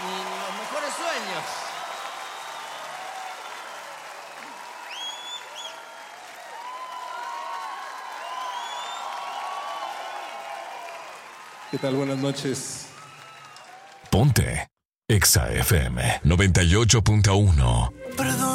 ni los mejores sueños. ¿Qué tal? Buenas noches. Ponte Exa FM 98.1.